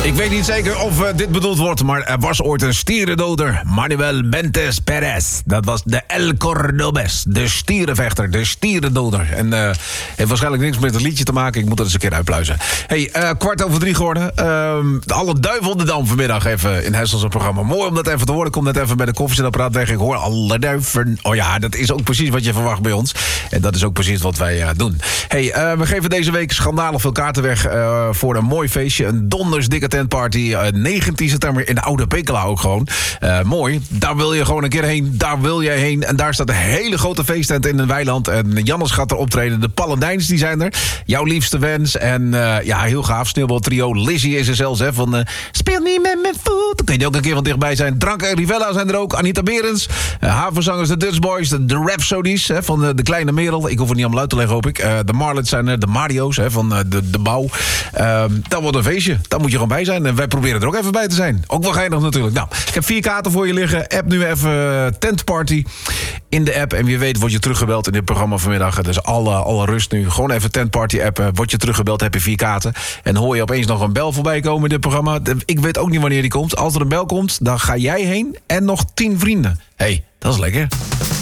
Ik weet niet zeker of dit bedoeld wordt, maar er was ooit een stierendoder. Manuel Mentes Perez. Dat was de El Cordobés. De stierenvechter, de stierendoder. En heeft waarschijnlijk niks met het liedje te maken. Ik moet het eens een keer uitpluizen. Hey, 2:15 geworden. Alle duivel de dam vanmiddag even in Hessels programma. Mooi om dat even te horen. Ik kom net even bij de koffiezetapparaat weg. Ik hoor alle duiven. Oh ja, dat is ook precies wat je verwacht bij ons. En dat is ook precies wat wij doen. Hey, we geven deze week schandalig veel kaarten weg voor een mooi feestje. Een donders dikke tentparty. 19 september in de Oude Pekela ook gewoon. Mooi. Daar wil je gewoon een keer heen. Daar wil jij heen. En daar staat een hele grote feesttent in een weiland. En Jannes gaat er optreden. De Palendijns die zijn er. Jouw liefste wens. En ja, heel gaaf. Sneeuwbaltrio. Lizzie is er zelfs. Hè, van speel niet met mijn voet. Dan kun je ook een keer van dichtbij zijn. Drank en Rivella zijn er ook. Anita Berends. Havenzangers, de Dutch Boys. De Rhapsodies van de Kleine Merel. Ik hoef het niet allemaal uit te leggen, hoop ik. De Marlets zijn er. De Mario's van de Bouw. Dat wordt een feestje. Daar moet je gewoon bij zijn. En wij proberen er ook even bij te zijn. Ook wel geinig natuurlijk. Nou, ik heb 4 kaarten voor je liggen. App nu even Tentparty in de app. En wie weet word je teruggebeld in dit programma vanmiddag. Dus alle rust nu. Gewoon even Tentparty appen. Word je teruggebeld, heb je 4 kaarten. En hoor je opeens nog een bel voorbij komen in dit programma. Ik weet ook niet wanneer die komt. Als er een bel komt, dan ga jij heen. En nog 10 vrienden. Hey, dat is lekker.